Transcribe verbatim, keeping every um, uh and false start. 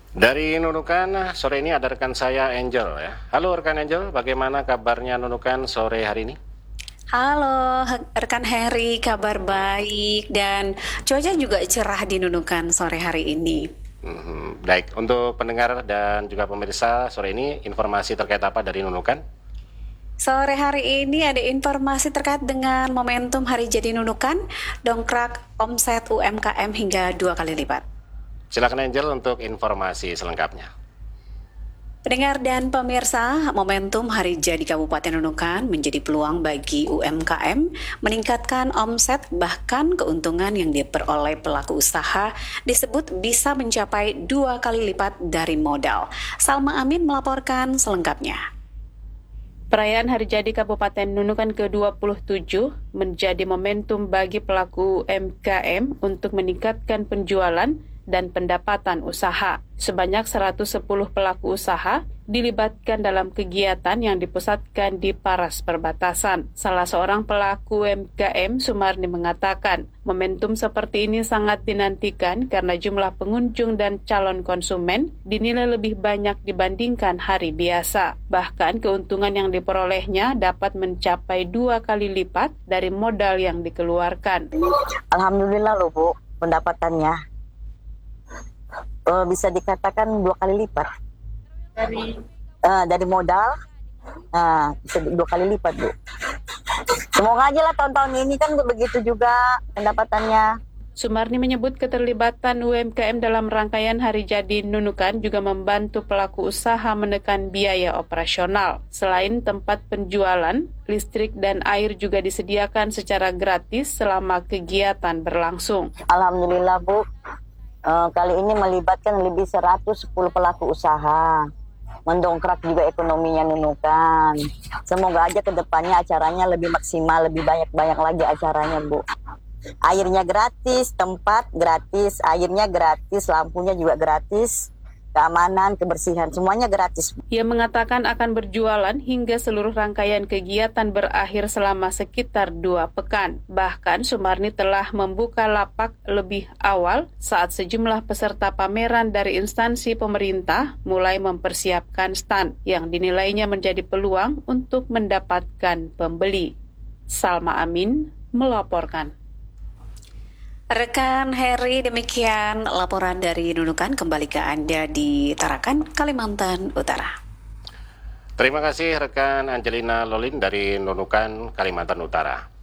Dari Nunukan, sore ini ada rekan saya Angel ya. Halo rekan Angel, bagaimana kabarnya Nunukan sore hari ini? Halo, he- rekan Harry, kabar baik dan cuaca juga cerah di Nunukan sore hari ini. Mhm, baik, untuk pendengar dan juga pemirsa sore ini informasi terkait apa dari Nunukan? Sore hari ini ada informasi terkait dengan momentum Hari Jadi Nunukan, dongkrak omset U M K M hingga dua kali lipat. Silakan Angel untuk informasi selengkapnya. Pendengar dan pemirsa, momentum Hari Jadi Kabupaten Nunukan menjadi peluang bagi U M K M meningkatkan omset, bahkan keuntungan yang diperoleh pelaku usaha disebut bisa mencapai dua kali lipat dari modal. Salma Amin melaporkan selengkapnya. Perayaan Hari Jadi Kabupaten Nunukan ke dua puluh tujuh menjadi momentum bagi pelaku U M K M untuk meningkatkan penjualan dan pendapatan usaha. Sebanyak seratus sepuluh pelaku usaha dilibatkan dalam kegiatan yang dipusatkan di Paras Perbatasan. Salah seorang pelaku U M K M, Sumarni, mengatakan momentum seperti ini sangat dinantikan karena jumlah pengunjung dan calon konsumen dinilai lebih banyak dibandingkan hari biasa. Bahkan keuntungan yang diperolehnya dapat mencapai dua kali lipat dari modal yang dikeluarkan. Alhamdulillah loh Bu, pendapatannya uh, bisa dikatakan dua kali lipat Dari uh, dari modal, uh, bisa dua kali lipat Bu. Semoga aja lah tahun-tahun ini kan begitu juga pendapatannya. Sumarni menyebut keterlibatan U M K M dalam rangkaian Hari Jadi Nunukan juga membantu pelaku usaha menekan biaya operasional. Selain tempat penjualan, listrik dan air juga disediakan secara gratis selama kegiatan berlangsung. Alhamdulillah Bu, uh, kali ini melibatkan lebih seratus sepuluh pelaku usaha. Mendongkrak juga ekonominya Nunukan. Semoga aja ke depannya acaranya lebih maksimal, lebih banyak-banyak lagi acaranya Bu. Airnya gratis, tempat gratis, airnya gratis, lampunya juga gratis, keamanan, kebersihan, semuanya gratis. Ia mengatakan akan berjualan hingga seluruh rangkaian kegiatan berakhir selama sekitar dua pekan. Bahkan Sumarni telah membuka lapak lebih awal saat sejumlah peserta pameran dari instansi pemerintah mulai mempersiapkan stand yang dinilainya menjadi peluang untuk mendapatkan pembeli. Salma Amin melaporkan. Rekan Harry, demikian laporan dari Nunukan, kembali ke Anda di Tarakan, Kalimantan Utara. Terima kasih rekan Angelina Lolin dari Nunukan, Kalimantan Utara.